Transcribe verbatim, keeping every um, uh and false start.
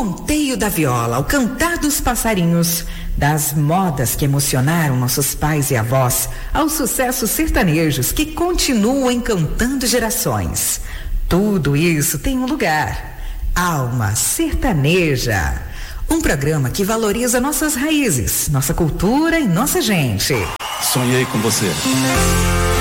ponteio da viola, ao cantar dos passarinhos, das modas que emocionaram nossos pais e avós, aos sucessos sertanejos que continuam encantando gerações. Tudo isso tem um lugar. Alma Sertaneja. Um programa que valoriza nossas raízes, nossa cultura e nossa gente. Sonhei com você.